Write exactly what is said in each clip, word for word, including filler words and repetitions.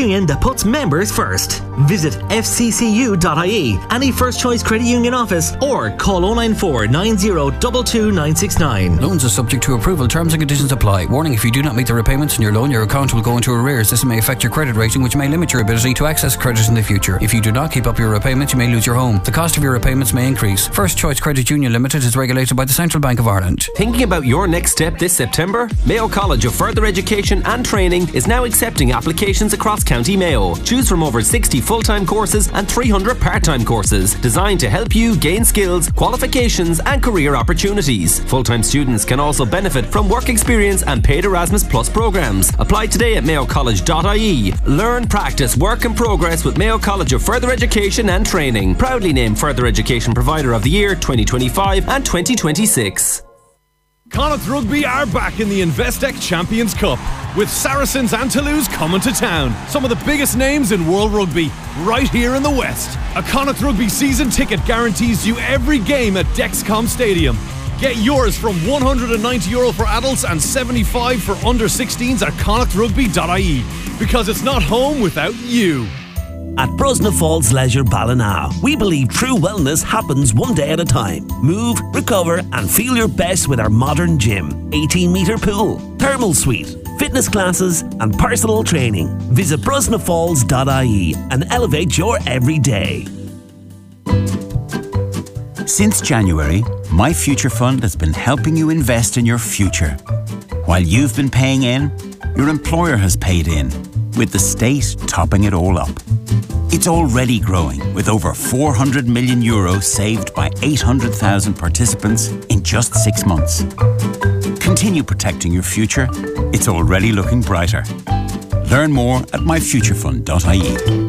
union that puts members first. Visit f c c u dot i e, any First Choice Credit Union office, or call oh nine four nine zero two two nine six nine. Loans are subject to approval. Terms and conditions apply. Warning: if you do not meet the repayments on your loan, your account will go into arrears. This may affect your credit rating, which may limit your ability to access credit in the future. If you do not keep up your repayments, you may lose your home. The cost of your repayments may increase. First Choice Credit Union Limited is regulated by the Central Bank of Ireland. Thinking about your next step this September? Mayo College of Further Education and Training is now accepting applications across County Mayo. Choose from over sixty full-time courses and three hundred part-time courses designed to help you gain skills, qualifications and career opportunities. Full-time students can also benefit from work experience and paid Erasmus Plus programs. Apply today at mayo college dot i e. Learn, practice, work and progress with Mayo College of Further Education and Training. Proudly named Further Education Provider of the Year twenty twenty-five and twenty twenty-six. Connacht Rugby are back in the Investec Champions Cup, with Saracens and Toulouse coming to town. Some of the biggest names in World Rugby, right here in the West. A Connacht Rugby season ticket guarantees you every game at Dexcom Stadium. Get yours from one hundred ninety euro for adults and seventy-five for under sixteens at connacht rugby dot i e. Because it's not home without you. At Brosna Falls Leisure Ballina, we believe true wellness happens one day at a time. Move, recover and feel your best with our modern gym, eighteen metre pool, thermal suite, fitness classes and personal training. Visit brosna falls dot i e and elevate your everyday. Since January, My Future Fund has been helping you invest in your future. While you've been paying in, your employer has paid in, with the state topping it all up. It's already growing, with over four hundred million euro saved by eight hundred thousand participants in just six months. Continue protecting your future. It's already looking brighter. Learn more at my future fund dot i e.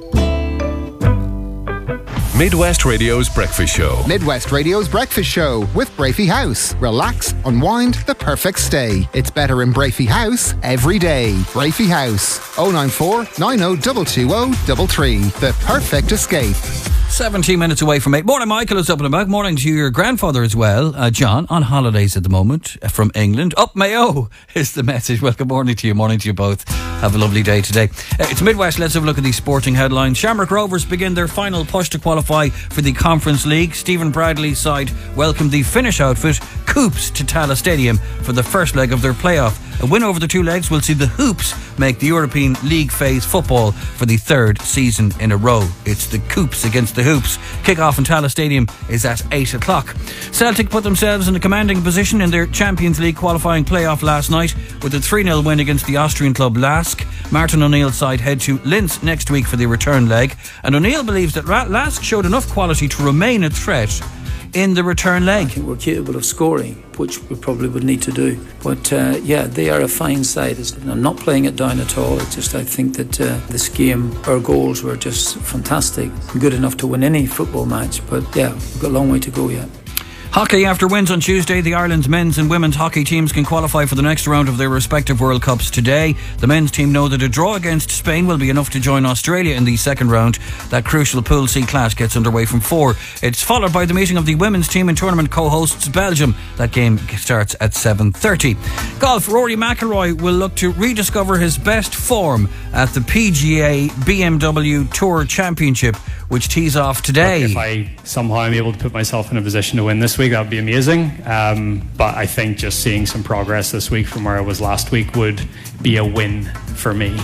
Midwest Radio's Breakfast Show. Midwest Radio's Breakfast Show with Brafey House. Relax, unwind, the perfect stay. It's better in Brafey House every day. Brafey House. oh nine four nine oh two two oh three three. The perfect escape. seventeen minutes away from eight. Morning, Michael. It's up and back. Morning to your grandfather as well, uh, John, on holidays at the moment uh, from England. Up Mayo is the message. Well, good morning to you. Morning to you both. Have a lovely day today. Uh, it's Midwest. Let's have a look at these sporting headlines. Shamrock Rovers begin their final push to qualify for the Conference League. Stephen Bradley's side welcomed the Finnish outfit Coops to Tala Stadium for the first leg of their playoff. A win over the two legs will see the Hoops make the European League phase football for the third season in a row. It's the Coops against the Hoops. Kick-off in Tala Stadium is at eight o'clock. Celtic put themselves in a commanding position in their Champions League qualifying playoff last night with a three nil win against the Austrian club Lask. Martin O'Neill's side head to Linz next week for the return leg, and O'Neill believes that Lask showed enough quality to remain a threat in the return leg. I think we're capable of scoring, which we probably would need to do. But uh, yeah, they are a fine side. I'm not playing it down at all. It's just I think that uh, this game, our goals were just fantastic. Good enough to win any football match. But yeah, we've got a long way to go yet. Hockey. After wins on Tuesday, the Ireland's men's and women's hockey teams can qualify for the next round of their respective World Cups today. The men's team know that a draw against Spain will be enough to join Australia in the second round. That crucial Pool C clash gets underway from four. It's followed by the meeting of the women's team and tournament co-hosts Belgium. That game starts at seven thirty. Golf. Rory McIlroy will look to rediscover his best form at the P G A B M W Tour Championship, which tees off today. Look, if I somehow am able to put myself in a position to win this week, that would be amazing. Um, but I think just seeing some progress this week from where I was last week would be a win for me.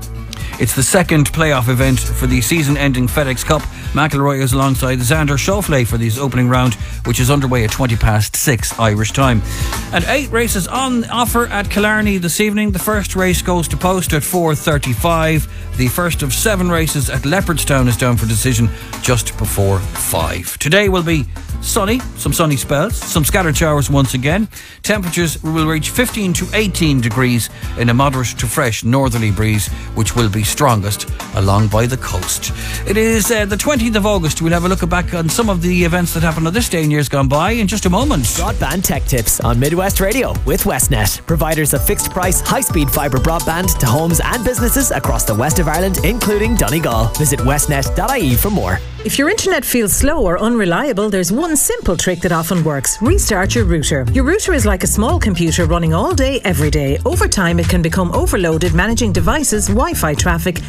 It's the second playoff event for the season-ending FedEx Cup. McIlroy is alongside Xander Schauffele for this opening round, which is underway at twenty past six Irish time. And eight races on offer at Killarney this evening. The first race goes to post at four thirty-five. The first of seven races at Leopardstown is down for decision just before five. Today will be sunny, some sunny spells, some scattered showers once again. Temperatures will reach fifteen to eighteen degrees in a moderate to fresh northerly breeze, which will be strongest along by the coast. It is uh, the twentieth of August. We'll have a look back on some of the events that happened on this day in years gone by in just a moment. Broadband Tech Tips on Midwest Radio with Westnet, providers of fixed price high-speed fibre broadband to homes and businesses across the west of Ireland, including Donegal. Visit westnet dot i e for more. If your internet feels slow or unreliable, there's one simple trick that often works. Restart your router. Your router is like a small computer running all day, every day. Over time, it can become overloaded, managing devices, Wi-Fi traffic